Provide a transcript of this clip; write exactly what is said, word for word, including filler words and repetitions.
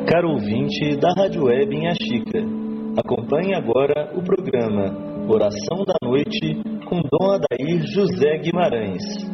Caro ouvinte da Rádio Web em Axica, acompanhe agora o programa Oração da Noite com Dom Adair José Guimarães.